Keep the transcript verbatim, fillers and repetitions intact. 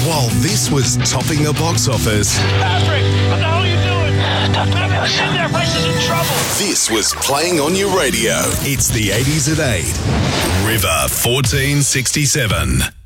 While this was topping the box office, Patrick, what the hell are you doing? Patrick, sit there, place is in trouble. this was playing on your radio. It's the eighties at eight. River fourteen sixty-seven.